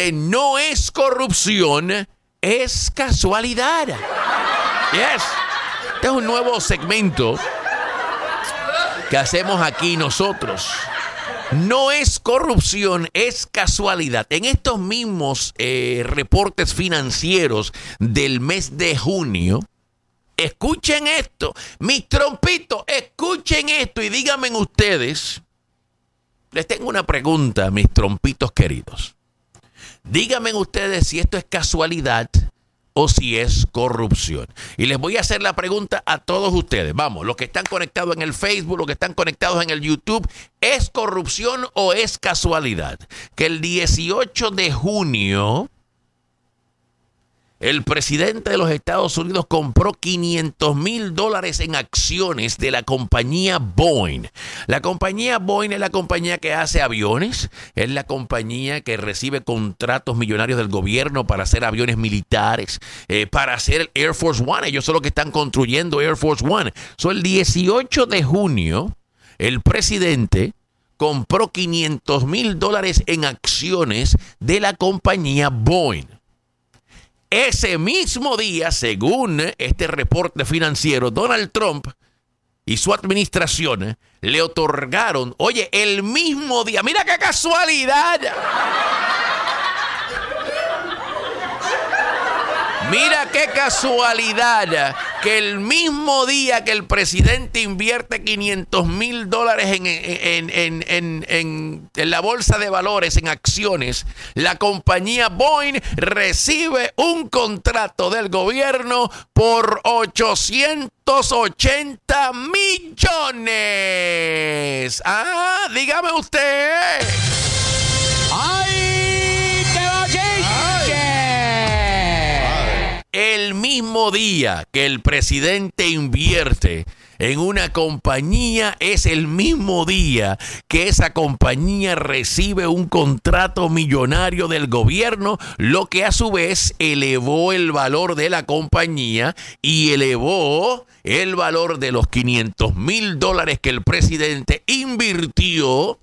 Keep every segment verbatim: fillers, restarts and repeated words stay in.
de No es corrupción, es casualidad. Yes. Este es un nuevo segmento que hacemos aquí nosotros. No es corrupción, es casualidad. En estos mismos eh, reportes financieros del mes de junio, escuchen esto, mis trompitos, escuchen esto y díganme ustedes, les tengo una pregunta, mis trompitos queridos. Díganme ustedes si esto es casualidad o si es corrupción. Y les voy a hacer la pregunta a todos ustedes. Vamos, los que están conectados en el Facebook, los que están conectados en el YouTube, ¿es corrupción o es casualidad que el dieciocho de junio el presidente de los Estados Unidos compró quinientos mil dólares en acciones de la compañía Boeing? La compañía Boeing es la compañía que hace aviones, es la compañía que recibe contratos millonarios del gobierno para hacer aviones militares, eh, para hacer el Air Force One. Ellos son los que están construyendo Air Force One. So, el dieciocho de junio, el presidente compró quinientos mil dólares en acciones de la compañía Boeing. Ese mismo día, según este reporte financiero, Donald Trump y su administración le otorgaron, oye, el mismo día, mira qué casualidad. Mira qué casualidad que el mismo día que el presidente invierte quinientos mil dólares en, en, en, en, en, en la bolsa de valores, en acciones, la compañía Boeing recibe un contrato del gobierno por ochocientos ochenta millones. Ah, dígame usted. ¡Ay, qué El mismo día que el presidente invierte en una compañía es el mismo día que esa compañía recibe un contrato millonario del gobierno, lo que a su vez elevó el valor de la compañía y elevó el valor de los quinientos mil dólares que el presidente invirtió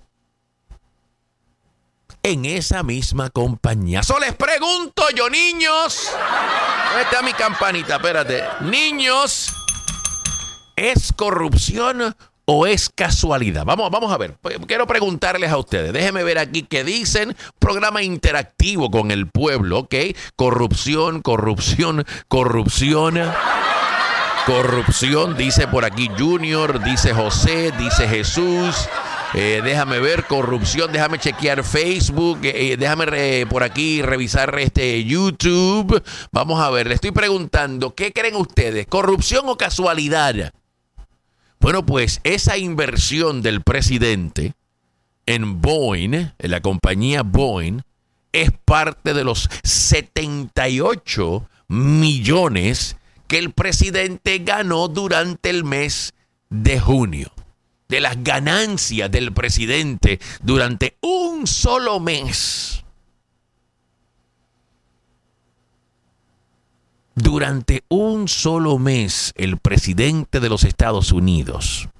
en esa misma compañía. So les pregunto yo, niños, ¿dónde está mi campanita? Espérate. Niños, ¿es corrupción o es casualidad? Vamos, vamos a ver. Quiero preguntarles a ustedes. Déjenme ver aquí qué dicen. Programa interactivo con el pueblo, ¿ok? Corrupción, corrupción, corrupción. Corrupción, dice por aquí Junior, dice José, dice Jesús. Eh, déjame ver, corrupción, déjame chequear Facebook, eh, déjame re, por aquí revisar este YouTube. Vamos a ver, le estoy preguntando, ¿qué creen ustedes? ¿Corrupción o casualidad? Bueno, pues esa inversión del presidente en Boeing, en la compañía Boeing, es parte de los setenta y ocho millones que el presidente ganó durante el mes de junio. De las ganancias del presidente durante un solo mes. Durante un solo mes, el presidente de los Estados Unidos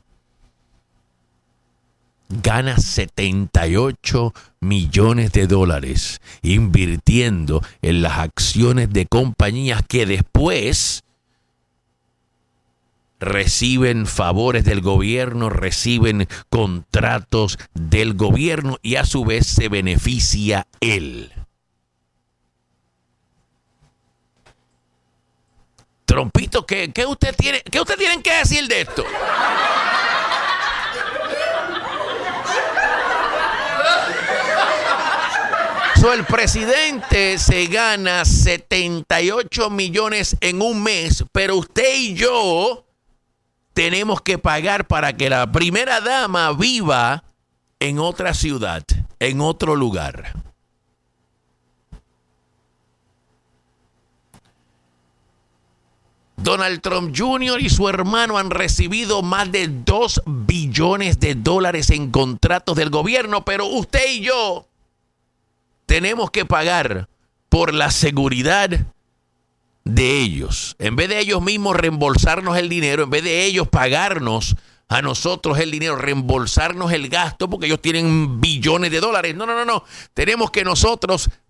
gana setenta y ocho millones de dólares invirtiendo en las acciones de compañías que después reciben favores del gobierno, reciben contratos del gobierno y a su vez se beneficia él. Trompito, ¿qué, qué usted tiene, qué usted tienen que decir de esto? So, el presidente se gana setenta y ocho millones en un mes, pero usted y yo tenemos que pagar para que la primera dama viva en otra ciudad, en otro lugar. Donald Trump junior y su hermano han recibido más de dos billones de dólares en contratos del gobierno, pero usted y yo tenemos que pagar por la seguridad de ellos. En vez de ellos mismos reembolsarnos el dinero, en vez de ellos pagarnos a nosotros el dinero, reembolsarnos el gasto, porque ellos tienen billones de dólares. No, no, no, no. Tenemos que nosotros